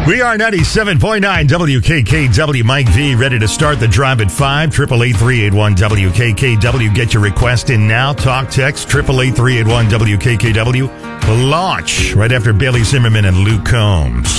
We are 97.9 WKKW. Mike V ready to start the drive at 5. 888-381 WKKW. Get your request in now. Talk text 888-381 WKKW. Launch right after Bailey Zimmerman and Luke Combs.